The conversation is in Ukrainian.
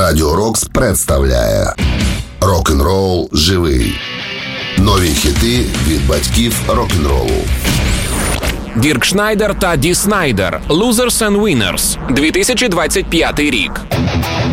Радіо Рокс представляє Рок-н-рол живий. Нові хіти від батьків рок-н-ролу. Дірк Шнайдер та Ді Снайдер. Losers and Winners. 2025 рік.